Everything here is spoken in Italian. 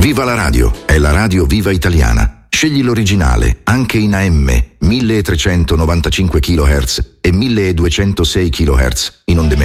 Viva la radio, è la radio Viva Italiana. Scegli l'originale, anche in AM, 1395 kHz e 1206 kHz in onde media.